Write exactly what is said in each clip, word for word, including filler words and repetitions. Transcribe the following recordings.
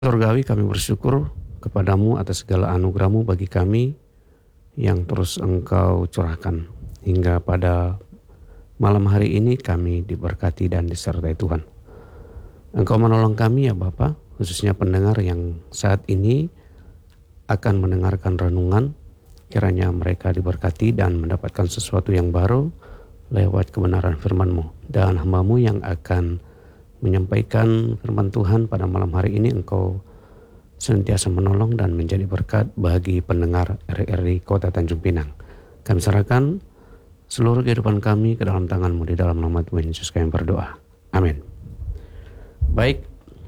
Surgawi, kami bersyukur kepadamu atas segala anugerahmu bagi kami yang terus engkau curahkan. Hingga pada malam hari ini kami diberkati dan disertai Tuhan. Engkau menolong kami ya Bapa, khususnya pendengar yang saat ini akan mendengarkan renungan. Kiranya mereka diberkati dan mendapatkan sesuatu yang baru lewat kebenaran firman-Mu. Dan hamba-Mu yang akan menyampaikan firman Tuhan pada malam hari ini, engkau senantiasa menolong dan menjadi berkat bagi pendengar R R I Kota Tanjung Pinang. Kami serahkan seluruh kehidupan kami ke dalam tangan-Mu, di dalam nama Tuhan Yesus kami berdoa. Amin. Baik,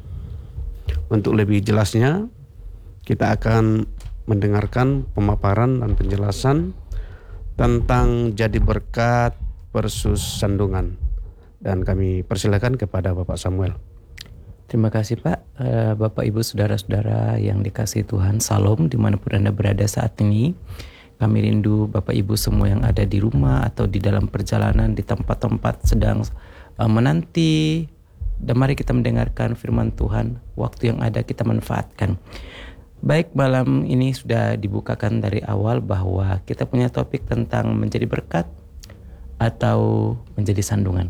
untuk lebih jelasnya kita akan mendengarkan pemaparan dan penjelasan tentang jadi berkat versus sandungan. Dan kami persilakan kepada Bapak Samuel. Terima kasih Pak, Bapak Ibu Saudara-saudara yang dikasihi Tuhan, Salam dimanapun Anda berada saat ini. Kami rindu Bapak Ibu semua yang ada di rumah atau di dalam perjalanan, di tempat-tempat sedang uh, menanti. Dan mari kita mendengarkan firman Tuhan, waktu yang ada kita manfaatkan. Baik, malam ini sudah dibukakan dari awal bahwa kita punya topik tentang menjadi berkat atau menjadi sandungan.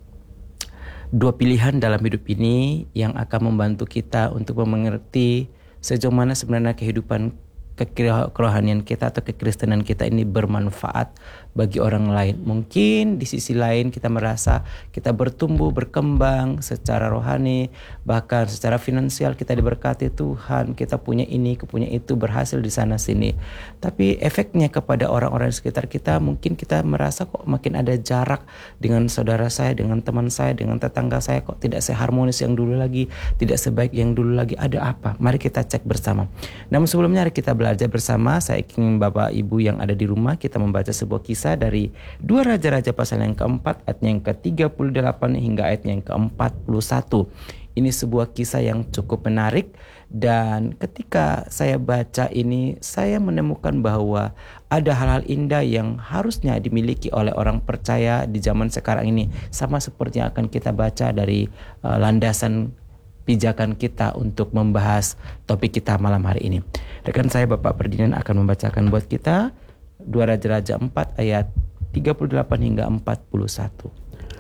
Dua pilihan dalam hidup ini yang akan membantu kita untuk mengerti sejauh mana sebenarnya kehidupan kerohanian kita atau kekristenan kita ini bermanfaat bagi orang lain. Mungkin di sisi lain kita merasa kita bertumbuh, berkembang secara rohani, bahkan secara finansial kita diberkati Tuhan, kita punya ini, punya itu, berhasil di sana sini. Tapi efeknya kepada orang-orang di sekitar kita, mungkin kita merasa kok makin ada jarak dengan saudara saya, dengan teman saya, dengan tetangga saya, kok tidak seharmonis yang dulu lagi, tidak sebaik yang dulu lagi. Ada apa? Mari kita cek bersama. Namun sebelumnya mari kita belajar belajar bersama. Saya ingin Bapak Ibu yang ada di rumah kita membaca sebuah kisah dari dua Raja-Raja pasal yang keempat ayatnya yang ke tiga puluh delapan hingga ayatnya yang ke empat puluh satu. Ini sebuah kisah yang cukup menarik, dan ketika saya baca ini saya menemukan bahwa ada hal-hal indah yang harusnya dimiliki oleh orang percaya di zaman sekarang ini, sama seperti yang akan kita baca dari uh, landasan pijakan kita untuk membahas topik kita malam hari ini. Rekan saya Bapak Ferdinand akan membacakan buat kita dua Raja-Raja empat ayat tiga puluh delapan hingga empat puluh satu.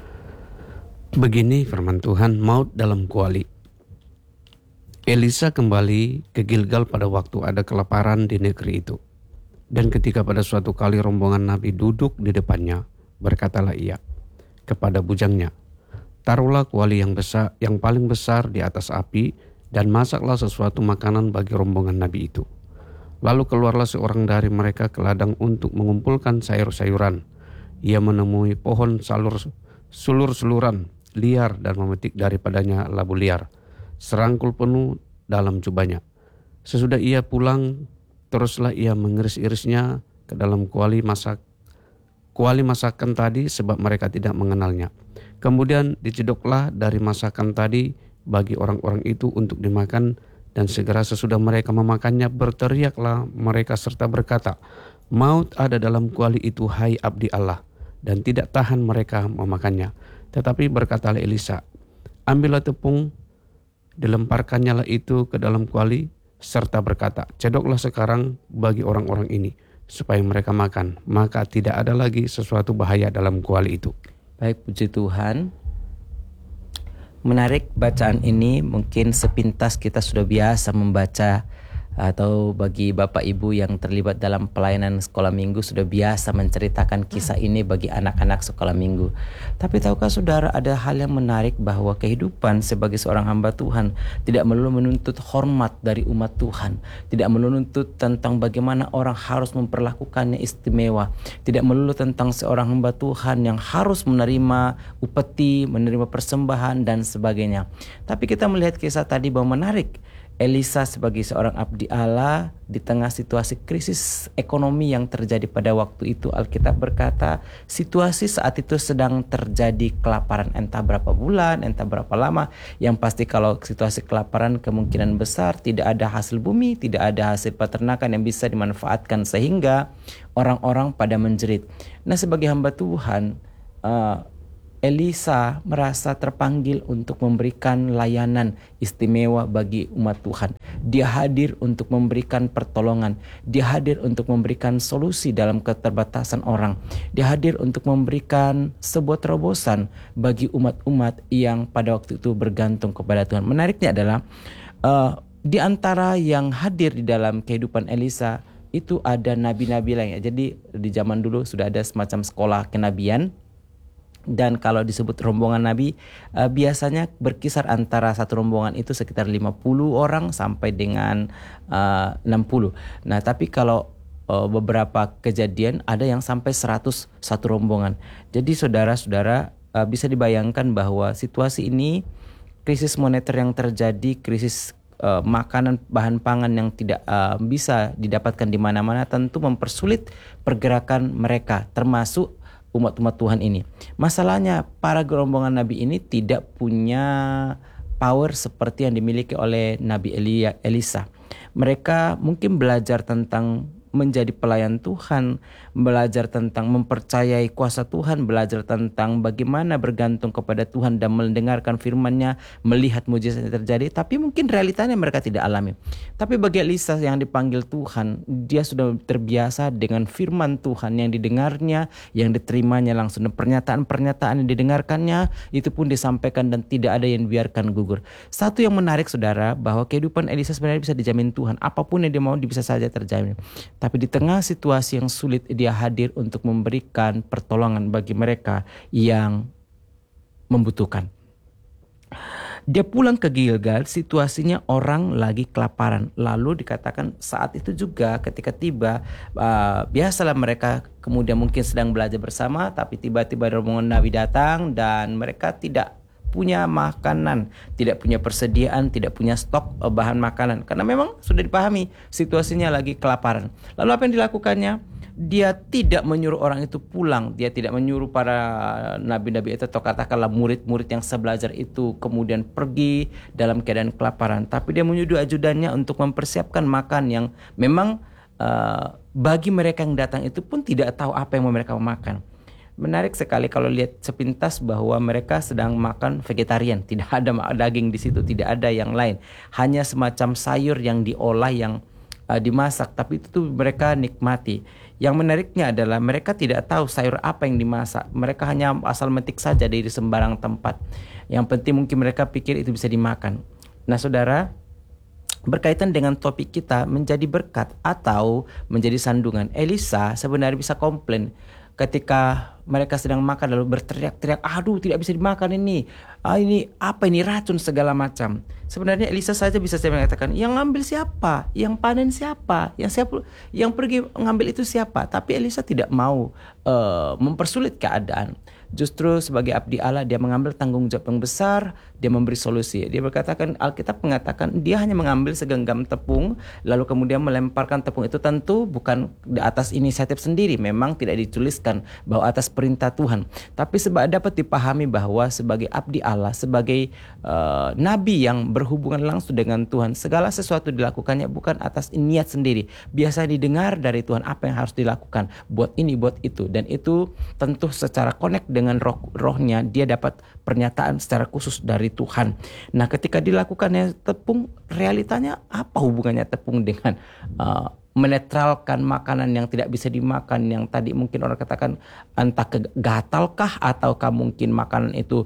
Begini firman Tuhan, maut dalam kuali. Elisa kembali ke Gilgal pada waktu ada kelaparan di negeri itu. Dan ketika pada suatu kali rombongan Nabi duduk di depannya, berkatalah ia kepada bujangnya, taruhlah kuali yang besar, yang paling besar di atas api, dan masaklah sesuatu makanan bagi rombongan Nabi itu. Lalu keluarlah seorang dari mereka ke ladang untuk mengumpulkan sayur-sayuran. Ia menemui pohon salur, sulur-suluran liar dan memetik daripadanya labu liar, serangkul penuh dalam jubahnya. Sesudah ia pulang, teruslah ia mengiris-irisnya ke dalam kuali masak, kuali masakan tadi, sebab mereka tidak mengenalnya. Kemudian dicedoklah dari masakan tadi bagi orang-orang itu untuk dimakan, dan segera sesudah mereka memakannya berteriaklah mereka serta berkata, maut ada dalam kuali itu, hai abdi Allah, dan tidak tahan mereka memakannya. Tetapi berkatalah Elisa, ambillah tepung, dilemparkannya lah itu ke dalam kuali, serta berkata, cedoklah sekarang bagi orang-orang ini, supaya mereka makan, maka tidak ada lagi sesuatu bahaya dalam kuali itu. Baik, puji Tuhan. Menarik bacaan ini, mungkin sepintas kita sudah biasa membaca, atau bagi Bapak Ibu yang terlibat dalam pelayanan sekolah minggu sudah biasa menceritakan kisah ini bagi anak-anak sekolah minggu. Tapi tahukah saudara, ada hal yang menarik bahwa kehidupan sebagai seorang hamba Tuhan tidak melulu menuntut hormat dari umat Tuhan, tidak melulu menuntut tentang bagaimana orang harus memperlakukannya istimewa, tidak melulu tentang seorang hamba Tuhan yang harus menerima upeti, menerima persembahan dan sebagainya. Tapi kita melihat kisah tadi bahwa menarik, Elisa sebagai seorang abdi Allah di tengah situasi krisis ekonomi yang terjadi pada waktu itu, Alkitab berkata situasi saat itu sedang terjadi kelaparan, entah berapa bulan, entah berapa lama. Yang pasti kalau situasi kelaparan kemungkinan besar tidak ada hasil bumi, tidak ada hasil peternakan yang bisa dimanfaatkan, sehingga orang-orang pada menjerit. Nah, sebagai hamba Tuhan, uh, Elisa merasa terpanggil untuk memberikan layanan istimewa bagi umat Tuhan. Dia hadir untuk memberikan pertolongan. Dia hadir untuk memberikan solusi dalam keterbatasan orang. Dia hadir untuk memberikan sebuah terobosan bagi umat-umat yang pada waktu itu bergantung kepada Tuhan. Menariknya adalah uh, di antara yang hadir di dalam kehidupan Elisa itu ada nabi-nabi lainnya. Jadi di zaman dulu sudah ada semacam sekolah kenabian. Dan kalau disebut rombongan nabi, uh, biasanya berkisar antara satu rombongan itu sekitar lima puluh orang sampai dengan uh, enam puluh. Nah, tapi kalau uh, beberapa kejadian ada yang sampai seratus satu rombongan. Jadi saudara-saudara uh, bisa dibayangkan bahwa situasi ini, krisis moneter yang terjadi, krisis uh, makanan, bahan pangan yang tidak uh, bisa didapatkan di mana-mana tentu mempersulit pergerakan mereka, termasuk umat-umat Tuhan ini. Masalahnya para rombongan nabi ini tidak punya power seperti yang dimiliki oleh Nabi Elia, Elisa. Mereka mungkin belajar tentang menjadi pelayan Tuhan, belajar tentang mempercayai kuasa Tuhan, belajar tentang bagaimana bergantung kepada Tuhan dan mendengarkan firman-Nya, melihat mujizat yang terjadi, tapi mungkin realitanya mereka tidak alami. Tapi bagi Elisa yang dipanggil Tuhan, dia sudah terbiasa dengan firman Tuhan yang didengarnya, yang diterimanya langsung, dan pernyataan-pernyataan yang didengarkannya itu pun disampaikan dan tidak ada yang dibiarkan gugur. Satu yang menarik saudara, bahwa kehidupan Elisa sebenarnya bisa dijamin Tuhan, apapun yang dia mau bisa saja terjamin. Tapi di tengah situasi yang sulit, dia hadir untuk memberikan pertolongan bagi mereka yang membutuhkan. Dia pulang ke Gilgal, situasinya orang lagi kelaparan. Lalu dikatakan saat itu juga ketika tiba, uh, biasalah mereka kemudian mungkin sedang belajar bersama, tapi tiba-tiba rombongan Nabi datang dan mereka tidak punya makanan, tidak punya persediaan, tidak punya stok bahan makanan, karena memang sudah dipahami situasinya lagi kelaparan. Lalu apa yang dilakukannya? Dia tidak menyuruh orang itu pulang, dia tidak menyuruh para nabi-nabi itu atau katakanlah murid-murid yang sebelajar itu kemudian pergi dalam keadaan kelaparan, tapi dia menyuruh ajudannya untuk mempersiapkan makan yang memang uh, bagi mereka yang datang itu pun tidak tahu apa yang mereka mau makan. Menarik sekali kalau lihat sepintas bahwa mereka sedang makan vegetarian, tidak ada daging di situ, tidak ada yang lain, hanya semacam sayur yang diolah, yang uh, dimasak, tapi itu tuh mereka nikmati. Yang menariknya adalah mereka tidak tahu sayur apa yang dimasak, mereka hanya asal metik saja dari sembarang tempat. Yang penting mungkin mereka pikir itu bisa dimakan. Nah saudara, berkaitan dengan topik kita menjadi berkat atau menjadi sandungan, Elisa sebenarnya bisa komplain ketika mereka sedang makan lalu berteriak-teriak, aduh tidak bisa dimakan ini, ah, ini apa ini racun segala macam. Sebenarnya Elisa saja bisa saya mengatakan, yang ngambil siapa, yang panen siapa, yang siapa, yang pergi ngambil itu siapa. Tapi Elisa tidak mau uh, mempersulit keadaan. Justru sebagai abdi Allah dia mengambil tanggung jawab yang besar, dia memberi solusi. Dia berkatakan, Alkitab mengatakan dia hanya mengambil segenggam tepung lalu kemudian melemparkan tepung itu, tentu bukan di atas inisiatif sendiri, memang tidak dituliskan bahwa atas perintah Tuhan, tapi sebab dapat dipahami bahwa sebagai abdi Allah, sebagai uh, nabi yang berhubungan langsung dengan Tuhan, segala sesuatu dilakukannya bukan atas niat sendiri, biasa didengar dari Tuhan apa yang harus dilakukan, buat ini buat itu, dan itu tentu secara connect dengan roh, rohnya dia dapat pernyataan secara khusus dari Tuhan. Nah ketika dilakukannya tepung, realitanya apa hubungannya tepung dengan uh, menetralkan makanan yang tidak bisa dimakan, yang tadi mungkin orang katakan entah gatalkah ataukah mungkin makanan itu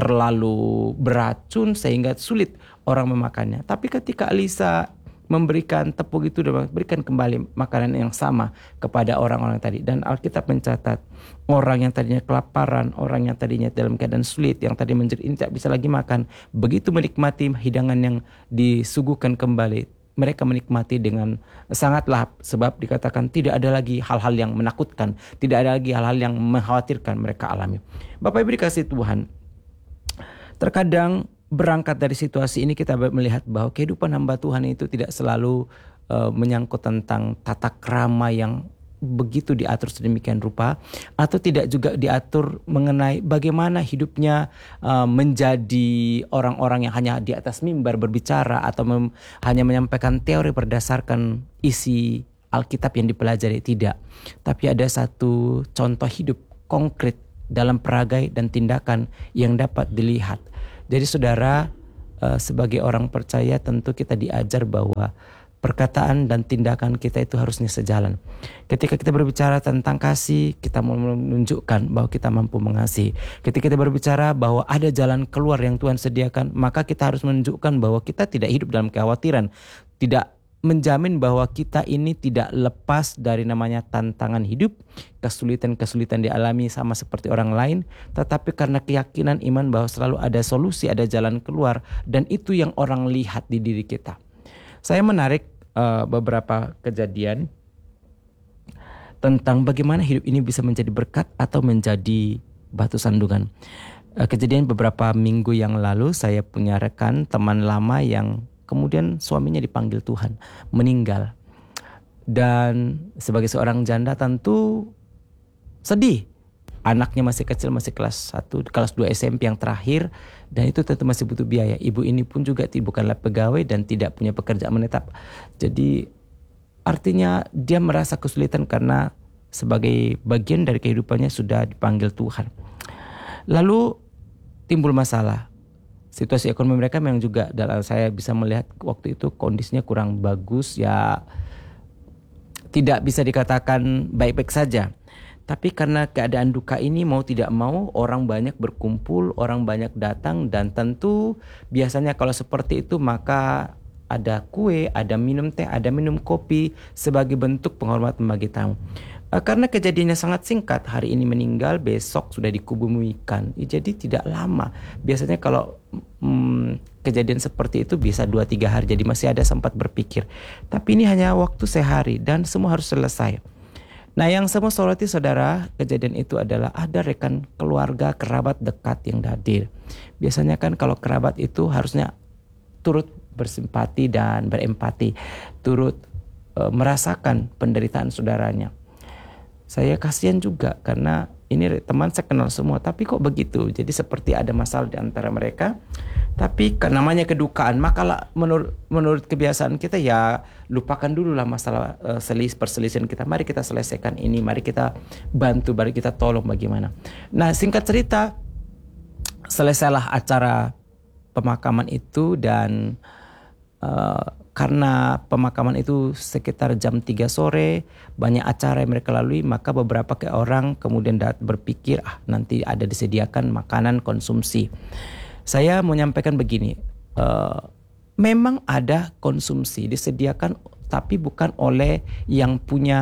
terlalu beracun sehingga sulit orang memakannya. Tapi ketika Elisa memberikan tepung itu dan memberikan kembali makanan yang sama kepada orang-orang tadi, dan Alkitab mencatat orang yang tadinya kelaparan, orang yang tadinya dalam keadaan sulit, yang tadi menjerit ini tidak bisa lagi makan, begitu menikmati hidangan yang disuguhkan kembali, mereka menikmati dengan sangat lahap, sebab dikatakan tidak ada lagi hal-hal yang menakutkan, tidak ada lagi hal-hal yang mengkhawatirkan mereka alami. Bapak Ibu dikasih Tuhan, terkadang berangkat dari situasi ini kita melihat bahwa kehidupan hamba Tuhan itu tidak selalu uh, menyangkut tentang tata krama yang begitu diatur sedemikian rupa, atau tidak juga diatur mengenai bagaimana hidupnya uh, menjadi orang-orang yang hanya di atas mimbar berbicara atau mem- hanya menyampaikan teori berdasarkan isi Alkitab yang dipelajari. Tidak, tapi ada satu contoh hidup konkret dalam peragai dan tindakan yang dapat dilihat. Jadi saudara, uh, sebagai orang percaya tentu kita diajar bahwa perkataan dan tindakan kita itu harusnya sejalan. Ketika kita berbicara tentang kasih, kita mau menunjukkan bahwa kita mampu mengasihi. Ketika kita berbicara bahwa ada jalan keluar yang Tuhan sediakan, maka kita harus menunjukkan bahwa kita tidak hidup dalam kekhawatiran. Tidak menjamin bahwa kita ini tidak lepas dari namanya tantangan hidup, kesulitan-kesulitan dialami sama seperti orang lain, tetapi karena keyakinan iman bahwa selalu ada solusi, ada jalan keluar, dan itu yang orang lihat di diri kita. Saya menarik Uh, beberapa kejadian tentang bagaimana hidup ini bisa menjadi berkat atau menjadi batu sandungan. Uh, kejadian beberapa minggu yang lalu, saya punya rekan teman lama yang kemudian suaminya dipanggil Tuhan, meninggal. Dan sebagai seorang janda tentu sedih. Anaknya masih kecil, masih kelas satu, kelas dua S M P yang terakhir, dan itu tentu masih butuh biaya. Ibu ini pun juga bukanlah pegawai dan tidak punya pekerjaan menetap. Jadi artinya dia merasa kesulitan karena sebagai bagian dari kehidupannya sudah dipanggil Tuhan. Lalu timbul masalah. Situasi ekonomi mereka memang juga, dalam saya bisa melihat waktu itu kondisinya kurang bagus, ya tidak bisa dikatakan baik-baik saja. Tapi karena keadaan duka ini mau tidak mau orang banyak berkumpul, orang banyak datang, dan tentu biasanya kalau seperti itu maka ada kue, ada minum teh, ada minum kopi sebagai bentuk penghormatan bagi tamu. E, karena kejadiannya sangat singkat, hari ini meninggal, besok sudah dikubumikan. E, jadi tidak lama. Biasanya kalau hmm, kejadian seperti itu bisa dua tiga hari, jadi masih ada sempat berpikir. Tapi ini hanya waktu sehari dan semua harus selesai. Nah, yang saya mau soroti saudara, kejadian itu adalah ada rekan keluarga, kerabat dekat yang hadir. Biasanya kan kalau kerabat itu harusnya turut bersimpati dan berempati, turut e, merasakan penderitaan saudaranya. Saya kasihan juga karena ini teman saya kenal semua, tapi kok begitu? Jadi seperti ada masalah di antara mereka. Tapi kan namanya kedukaan, maka lah, menurut menurut kebiasaan kita ya lupakan dulu lah masalah uh, selis perselisihan kita. Mari kita selesaikan ini, mari kita bantu, mari kita tolong bagaimana. Nah, singkat cerita, selesailah acara pemakaman itu, dan uh, karena pemakaman itu sekitar jam tiga sore, banyak acara yang mereka lalui, maka beberapa ke orang kemudian dat- berpikir ah nanti ada disediakan makanan konsumsi. Saya mau menyampaikan begini, uh, memang ada konsumsi disediakan, tapi bukan oleh yang punya,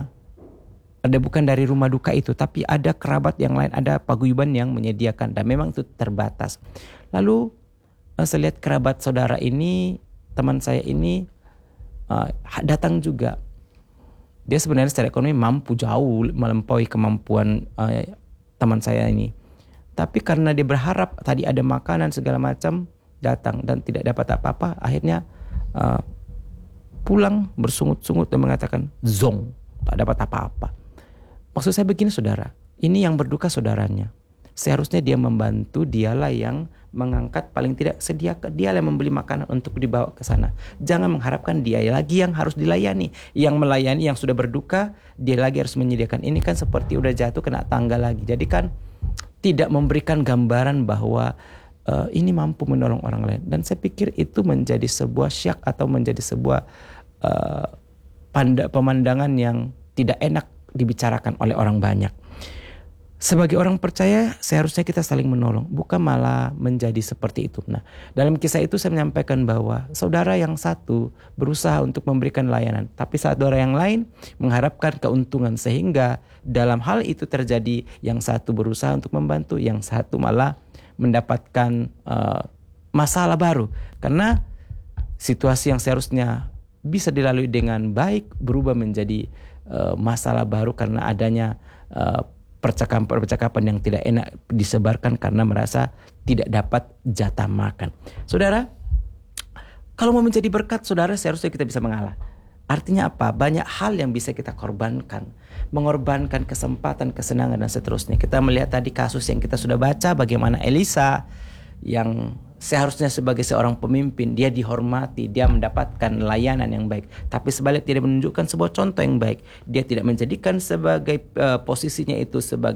ada bukan dari rumah duka itu, tapi ada kerabat yang lain, ada paguyuban yang menyediakan, dan memang itu terbatas. Lalu uh, saya lihat kerabat saudara ini, teman saya ini uh, datang juga. Dia sebenarnya secara ekonomi mampu jauh melampaui kemampuan uh, teman saya ini. Tapi karena dia berharap tadi ada makanan segala macam, datang dan tidak dapat apa-apa, akhirnya uh, pulang bersungut-sungut dan mengatakan zong, tak dapat apa-apa. Maksud saya begini saudara, ini yang berduka saudaranya. Seharusnya dia membantu, dialah yang mengangkat, paling tidak sediakan, dialah yang membeli makanan untuk dibawa ke sana. Jangan mengharapkan dia lagi yang harus dilayani. Yang melayani yang sudah berduka, dia lagi harus menyediakan. Ini kan seperti udah jatuh kena tangga lagi. Jadi kan tidak memberikan gambaran bahwa uh, ini mampu menolong orang lain. Dan saya pikir itu menjadi sebuah syak atau menjadi sebuah uh, panda, pemandangan yang tidak enak dibicarakan oleh orang banyak. Sebagai orang percaya seharusnya kita saling menolong, bukan malah menjadi seperti itu. Nah, dalam kisah itu saya menyampaikan bahwa saudara yang satu berusaha untuk memberikan layanan, tapi saudara yang lain mengharapkan keuntungan, sehingga dalam hal itu terjadi yang satu berusaha untuk membantu, yang satu malah mendapatkan uh, masalah baru. Karena situasi yang seharusnya bisa dilalui dengan baik berubah menjadi uh, masalah baru karena adanya uh, percakapan-percakapan yang tidak enak disebarkan karena merasa tidak dapat jatah makan. Saudara, kalau mau menjadi berkat, saudara seharusnya kita bisa mengalah. Artinya apa? Banyak hal yang bisa kita korbankan. Mengorbankan kesempatan, kesenangan, dan seterusnya. Kita melihat tadi kasus yang kita sudah baca, bagaimana Elisa yang seharusnya sebagai seorang pemimpin, dia dihormati, dia mendapatkan layanan yang baik. Tapi sebaliknya dia menunjukkan sebuah contoh yang baik. Dia tidak menjadikan sebagai uh, posisinya itu sebagai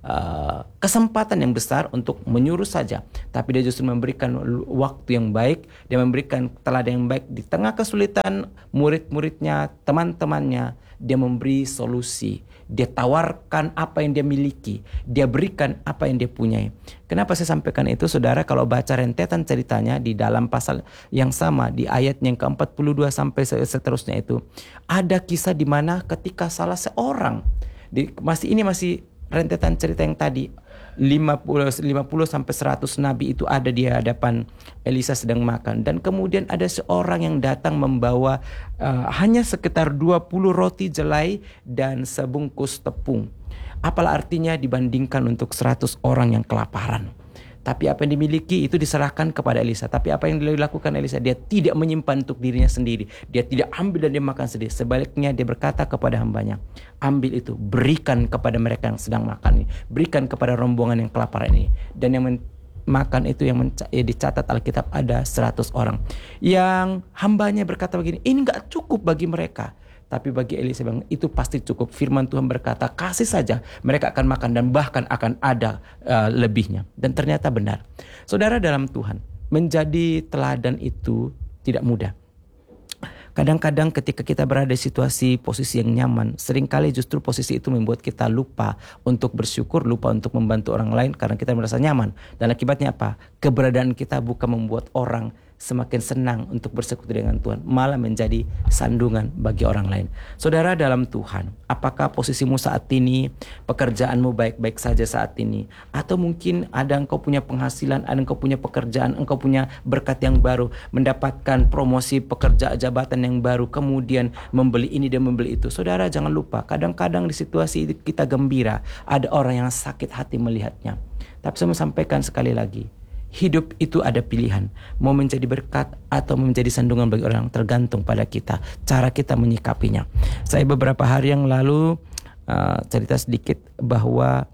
uh, kesempatan yang besar untuk menyuruh saja, tapi dia justru memberikan waktu yang baik, dia memberikan teladan yang baik di tengah kesulitan murid-muridnya, teman-temannya. Dia memberi solusi, dia tawarkan apa yang dia miliki, dia berikan apa yang dia punyai. Kenapa saya sampaikan itu, saudara? Kalau baca rentetan ceritanya di dalam pasal yang sama, di ayat yang ke empat puluh dua sampai seterusnya itu, ada kisah di mana ketika salah seorang, di, masih ini masih rentetan cerita yang tadi, lima puluh sampai seratus nabi itu ada di hadapan Elisa sedang makan, dan kemudian ada seorang yang datang membawa uh, hanya sekitar dua puluh roti jelai dan sebungkus tepung. Apalah artinya dibandingkan untuk seratus orang yang kelaparan. Tapi apa yang dimiliki itu diserahkan kepada Elisa. Tapi apa yang dilakukan Elisa? Dia tidak menyimpan untuk dirinya sendiri. Dia tidak ambil dan dia makan sendiri. Sebaliknya dia berkata kepada hambanya, ambil itu, berikan kepada mereka yang sedang makan ini. Berikan kepada rombongan yang kelaparan ini. Dan yang men- makan itu yang menca- ya, dicatat Alkitab ada seratus orang. Yang hambanya berkata begini, ini gak cukup bagi mereka. Tapi bagi Elisa bilang, itu pasti cukup. Firman Tuhan berkata, kasih saja, mereka akan makan dan bahkan akan ada uh, lebihnya. Dan ternyata benar. Saudara dalam Tuhan, menjadi teladan itu tidak mudah. Kadang-kadang ketika kita berada di situasi posisi yang nyaman, seringkali justru posisi itu membuat kita lupa untuk bersyukur, lupa untuk membantu orang lain karena kita merasa nyaman. Dan akibatnya apa? Keberadaan kita bukan membuat orang semakin senang untuk bersekutu dengan Tuhan, malah menjadi sandungan bagi orang lain. Saudara dalam Tuhan, apakah posisimu saat ini, pekerjaanmu baik-baik saja saat ini, atau mungkin ada engkau punya penghasilan, ada engkau punya pekerjaan, engkau punya berkat yang baru, mendapatkan promosi pekerja jabatan yang baru, kemudian membeli ini dan membeli itu. Saudara jangan lupa, kadang-kadang di situasi itu kita gembira, ada orang yang sakit hati melihatnya. Tapi saya mau sampaikan sekali lagi, hidup itu ada pilihan, mau menjadi berkat atau menjadi sandungan bagi orang, tergantung pada kita, cara kita menyikapinya. Saya beberapa hari yang lalu uh, cerita sedikit bahwa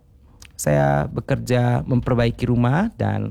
saya bekerja memperbaiki rumah dan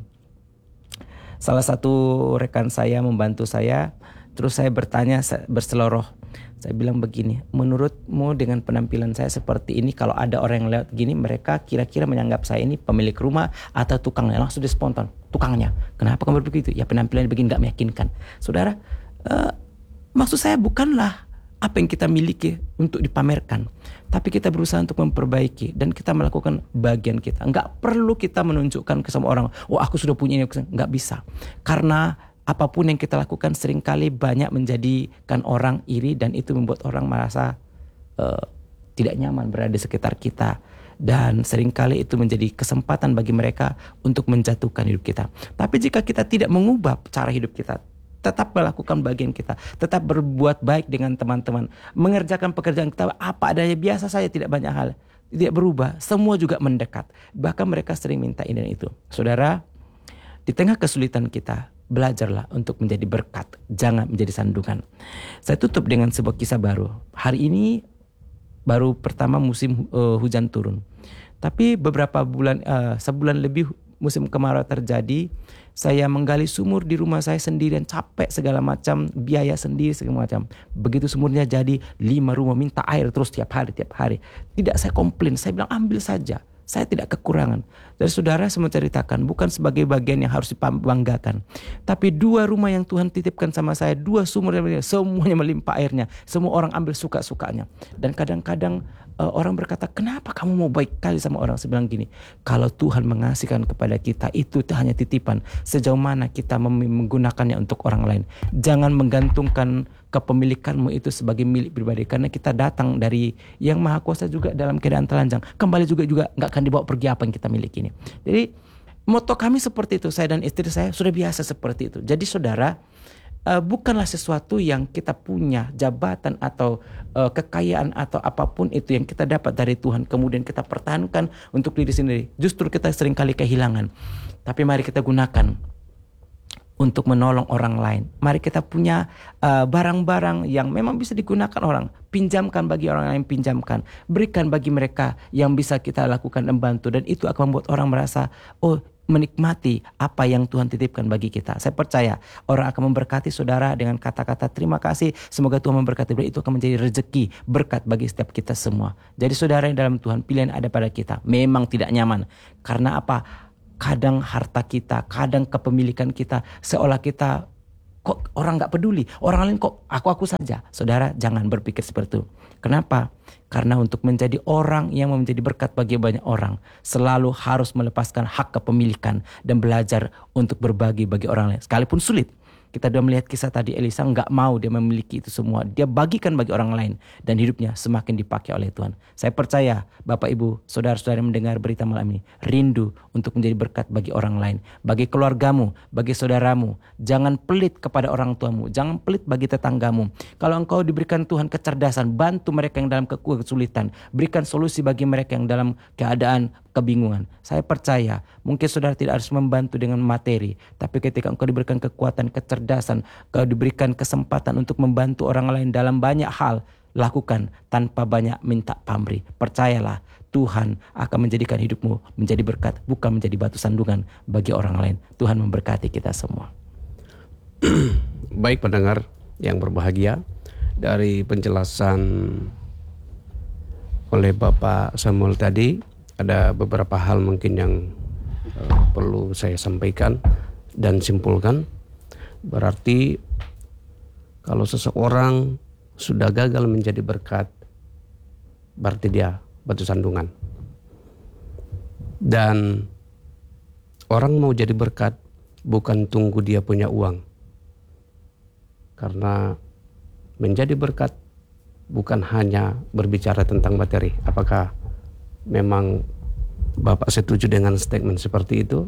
salah satu rekan saya membantu saya. Terus saya bertanya berseloroh, saya bilang begini, menurutmu dengan penampilan saya seperti ini, kalau ada orang yang lewat gini, mereka kira-kira menganggap saya ini pemilik rumah atau tukangnya? Langsung dia spontan, tukangnya. Kenapa kamu begitu? Ya penampilannya begini gak meyakinkan. Saudara, uh, maksud saya bukanlah apa yang kita miliki untuk dipamerkan, tapi kita berusaha untuk memperbaiki dan kita melakukan bagian kita. Enggak perlu kita menunjukkan ke semua orang, oh aku sudah punya ini, enggak bisa. Karena apapun yang kita lakukan seringkali banyak menjadikan orang iri dan itu membuat orang merasa uh, tidak nyaman berada di sekitar kita. Dan seringkali itu menjadi kesempatan bagi mereka untuk menjatuhkan hidup kita. Tapi jika kita tidak mengubah cara hidup kita, tetap melakukan bagian kita, tetap berbuat baik dengan teman-teman, mengerjakan pekerjaan kita apa adanya, biasa saja, tidak banyak hal, tidak berubah, semua juga mendekat. Bahkan mereka sering minta ini dan itu. Saudara, di tengah kesulitan kita, belajarlah untuk menjadi berkat, jangan menjadi sandungan. Saya tutup dengan sebuah kisah baru. Hari ini baru pertama musim uh, hujan turun. Tapi beberapa bulan, uh, sebulan lebih musim kemarau terjadi. Saya menggali sumur di rumah saya sendirian, capek segala macam, biaya sendiri segala macam. Begitu sumurnya jadi, lima rumah minta air terus tiap hari, tiap hari. Tidak saya komplain, saya bilang ambil saja. Saya tidak kekurangan. Dan saudara saya mau ceritakan, bukan sebagai bagian yang harus dibanggakan, tapi dua rumah yang Tuhan titipkan sama saya, dua sumur yang semuanya melimpah airnya, semua orang ambil suka-sukanya. Dan kadang-kadang uh, orang berkata, kenapa kamu mau baik kali sama orang? Saya bilang gini, kalau Tuhan mengasihkan kepada kita, itu hanya titipan. Sejauh mana kita menggunakannya untuk orang lain. Jangan menggantungkan kepemilikanmu itu sebagai milik pribadi, karena kita datang dari Yang Maha Kuasa juga dalam keadaan telanjang, kembali juga juga nggak akan dibawa pergi apa yang kita miliki ini. Jadi moto kami seperti itu, saya dan istri saya sudah biasa seperti itu. Jadi saudara, uh, bukanlah sesuatu yang kita punya, jabatan atau uh, kekayaan atau apapun itu yang kita dapat dari Tuhan kemudian kita pertahankan untuk diri sendiri. Justru kita seringkali kehilangan. Tapi mari kita gunakan untuk menolong orang lain. Mari kita punya uh, barang-barang yang memang bisa digunakan orang. Pinjamkan bagi orang lain, pinjamkan. Berikan bagi mereka yang bisa kita lakukan dan bantu. Dan itu akan membuat orang merasa, oh menikmati apa yang Tuhan titipkan bagi kita. Saya percaya orang akan memberkati saudara dengan kata-kata terima kasih. Semoga Tuhan memberkati. Itu akan menjadi rezeki, berkat bagi setiap kita semua. Jadi saudara yang dalam Tuhan, pilihan ada pada kita. Memang tidak nyaman. Karena apa? Kadang harta kita, kadang kepemilikan kita, seolah kita kok orang gak peduli. Orang lain kok aku-aku saja. Saudara jangan berpikir seperti itu. Kenapa? Karena untuk menjadi orang yang menjadi berkat bagi banyak orang, selalu harus melepaskan hak kepemilikan dan belajar untuk berbagi bagi orang lain. Sekalipun sulit. Kita sudah melihat kisah tadi, Elisa nggak mau dia memiliki itu semua. Dia bagikan bagi orang lain dan hidupnya semakin dipakai oleh Tuhan. Saya percaya Bapak Ibu, saudara-saudara yang mendengar berita malam ini, rindu untuk menjadi berkat bagi orang lain, bagi keluargamu, bagi saudaramu. Jangan pelit kepada orang tuamu, jangan pelit bagi tetanggamu. Kalau engkau diberikan Tuhan kecerdasan, bantu mereka yang dalam kesulitan, berikan solusi bagi mereka yang dalam keadaan kebingungan. Saya percaya mungkin saudara tidak harus membantu dengan materi, tapi ketika engkau diberikan kekuatan, kecerdasan, kau diberikan kesempatan untuk membantu orang lain dalam banyak hal, lakukan tanpa banyak minta pamrih. Percayalah, Tuhan akan menjadikan hidupmu menjadi berkat, bukan menjadi batu sandungan bagi orang lain. Tuhan memberkati kita semua. Baik pendengar yang berbahagia, dari penjelasan oleh Bapak Samuel tadi, ada beberapa hal mungkin yang uh, perlu saya sampaikan dan simpulkan. Berarti kalau seseorang sudah gagal menjadi berkat, berarti dia batu sandungan. Dan orang mau jadi berkat bukan tunggu dia punya uang. Karena menjadi berkat bukan hanya berbicara tentang materi. Apakah memang Bapak setuju dengan statement seperti itu?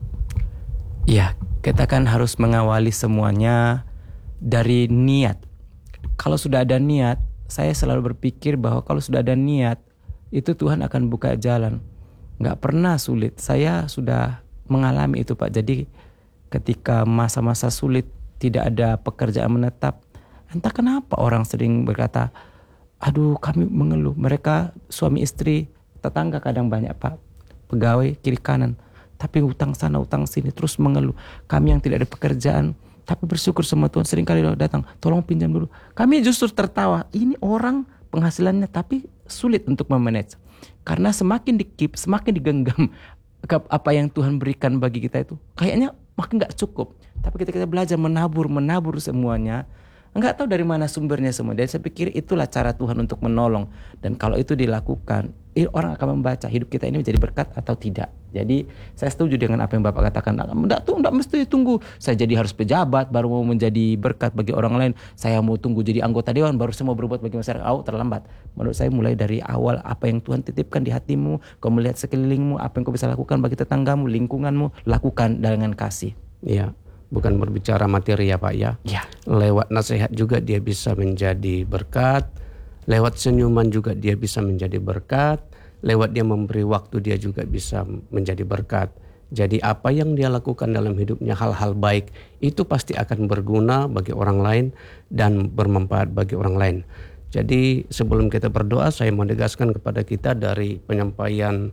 Ya, kita kan harus mengawali semuanya dari niat. Kalau sudah ada niat, saya selalu berpikir bahwa kalau sudah ada niat, itu Tuhan akan buka jalan. Nggak pernah sulit. Saya sudah mengalami itu, Pak. Jadi ketika masa-masa sulit, tidak ada pekerjaan menetap, entah kenapa orang sering berkata, aduh kami mengeluh. Mereka suami istri, tetangga kadang banyak Pak, pegawai kiri kanan, tapi utang sana utang sini terus mengeluh. Kami yang tidak ada pekerjaan tapi bersyukur sama Tuhan, sering kali datang, tolong pinjam dulu. Kami justru tertawa, ini orang penghasilannya tapi sulit untuk memanage. Karena semakin dikip, semakin digenggam apa yang Tuhan berikan bagi kita itu, kayaknya makin gak cukup. Tapi ketika kita belajar menabur, menabur semuanya, enggak tahu dari mana sumbernya semua. Dan saya pikir itulah cara Tuhan untuk menolong. Dan kalau itu dilakukan, orang akan membaca hidup kita ini menjadi berkat atau tidak. Jadi saya setuju dengan apa yang Bapak katakan. Enggak tuh, enggak mesti tunggu saya jadi harus pejabat baru mau menjadi berkat bagi orang lain. Saya mau tunggu jadi anggota dewan baru saya mau berbuat bagi masyarakat. Oh, terlambat. Menurut saya mulai dari awal, apa yang Tuhan titipkan di hatimu, kau melihat sekelilingmu, apa yang kau bisa lakukan bagi tetanggamu, lingkunganmu, lakukan dengan kasih. Iya. Bukan berbicara materi ya Pak ya. Ya. Lewat nasihat juga dia bisa menjadi berkat. Lewat senyuman juga dia bisa menjadi berkat. Lewat dia memberi waktu dia juga bisa menjadi berkat. Jadi apa yang dia lakukan dalam hidupnya, hal-hal baik, itu pasti akan berguna bagi orang lain dan bermanfaat bagi orang lain. Jadi sebelum kita berdoa, saya menegaskan kepada kita dari penyampaian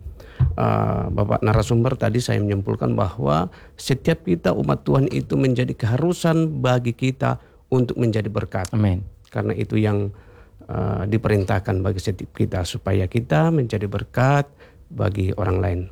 Uh, Bapak narasumber tadi, saya menyimpulkan bahwa setiap kita umat Tuhan itu menjadi keharusan bagi kita untuk menjadi berkat. Amin. Karena itu yang uh, diperintahkan bagi setiap kita, supaya kita menjadi berkat bagi orang lain.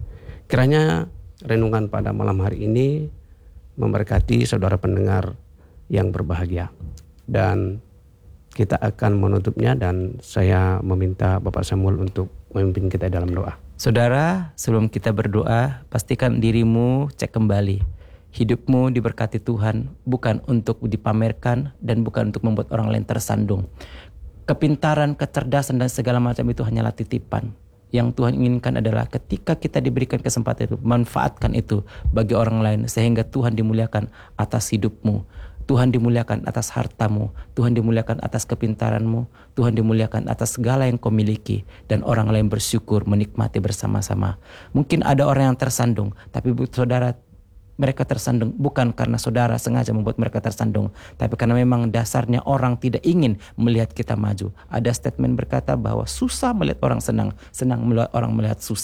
Kiranya renungan pada malam hari ini memberkati saudara pendengar yang berbahagia. Dan kita akan menutupnya, dan saya meminta Bapak Samuel untuk memimpin kita dalam doa. Saudara, sebelum kita berdoa, pastikan dirimu cek kembali. Hidupmu diberkati Tuhan, bukan untuk dipamerkan dan bukan untuk membuat orang lain tersandung. Kepintaran, kecerdasan dan segala macam itu hanyalah titipan. Yang Tuhan inginkan adalah ketika kita diberikan kesempatan itu, manfaatkan itu bagi orang lain sehingga Tuhan dimuliakan atas hidupmu. Tuhan dimuliakan atas hartamu, Tuhan dimuliakan atas kepintaranmu, Tuhan dimuliakan atas segala yang kau miliki, dan orang lain bersyukur menikmati bersama-sama. Mungkin ada orang yang tersandung, tapi saudara, mereka tersandung bukan karena saudara sengaja membuat mereka tersandung, tapi karena memang dasarnya orang tidak ingin melihat kita maju. Ada statement berkata bahwa susah melihat orang senang, senang melihat orang melihat susah.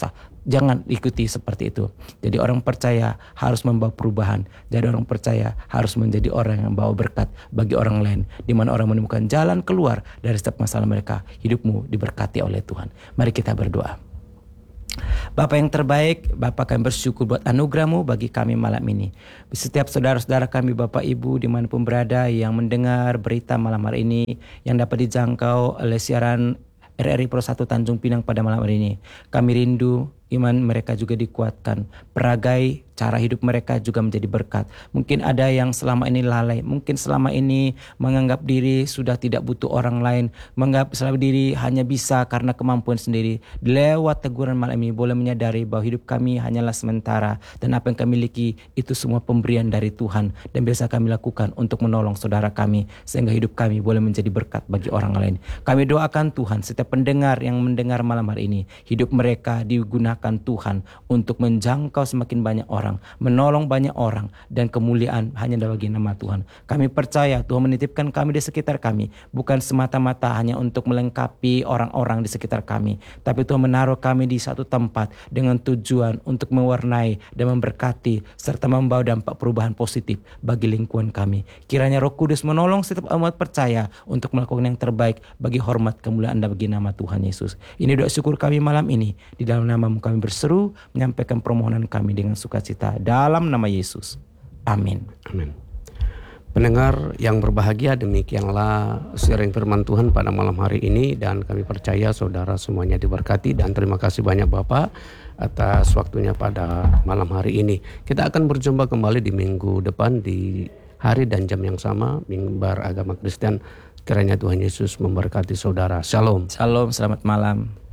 Jangan ikuti seperti itu. Jadi orang percaya harus membawa perubahan. Jadi orang percaya harus menjadi orang yang membawa berkat bagi orang lain. Di mana orang menemukan jalan keluar dari setiap masalah mereka. Hidupmu diberkati oleh Tuhan. Mari kita berdoa. Bapa yang terbaik, Bapa kami bersyukur buat anugerah-Mu bagi kami malam ini. Setiap saudara-saudara kami, Bapak Ibu dimanapun berada yang mendengar berita malam hari ini, yang dapat dijangkau oleh siaran R R I Pro satu Tanjung Pinang pada malam hari ini. Kami rindu iman mereka juga dikuatkan. Peragai cara hidup mereka juga menjadi berkat. Mungkin ada yang selama ini lalai. Mungkin selama ini menganggap diri sudah tidak butuh orang lain. Menganggap selama diri hanya bisa karena kemampuan sendiri. Lewat teguran malam ini boleh menyadari bahwa hidup kami hanyalah sementara. Dan apa yang kami miliki itu semua pemberian dari Tuhan. Dan biasa kami lakukan untuk menolong saudara kami. Sehingga hidup kami boleh menjadi berkat bagi orang lain. Kami doakan Tuhan setiap pendengar yang mendengar malam hari ini. Hidup mereka digunakan Tuhan untuk menjangkau semakin banyak orang, menolong banyak orang, dan kemuliaan hanya bagi nama Tuhan. Kami percaya Tuhan menitipkan kami di sekitar kami, bukan semata-mata hanya untuk melengkapi orang-orang di sekitar kami, tapi Tuhan menaruh kami di satu tempat dengan tujuan untuk mewarnai dan memberkati serta membawa dampak perubahan positif bagi lingkungan kami. Kiranya Roh Kudus menolong setiap umat percaya untuk melakukan yang terbaik bagi hormat kemuliaan dan bagi nama Tuhan Yesus. Ini doa syukur kami malam ini, di dalam nama-Mu kami berseru menyampaikan permohonan kami dengan sukacita dalam nama Yesus. Amin. Amin. Pendengar yang berbahagia, demikianlah sharing firman Tuhan pada malam hari ini, dan kami percaya saudara semuanya diberkati, dan terima kasih banyak Bapak atas waktunya pada malam hari ini. Kita akan berjumpa kembali di minggu depan di hari dan jam yang sama, Mimbar Agama Kristen. Kiranya Tuhan Yesus memberkati saudara. Shalom. Shalom, selamat malam.